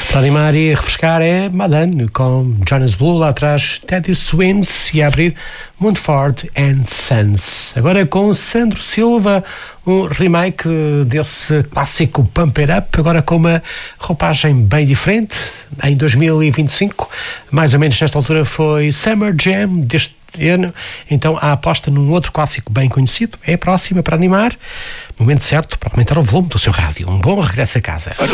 Para animar e refrescar é Madame, com Jonas Blue lá atrás, Teddy Swims e a abrir Montfort and Sons. Agora com Sandro Silva, um remake desse clássico Pump It Up, agora com uma roupagem bem diferente, em 2025, mais ou menos nesta altura foi Summer Jam deste ano, então a aposta num outro clássico bem conhecido é a próxima para animar, momento certo para aumentar o volume do seu rádio. Um bom regresso a casa.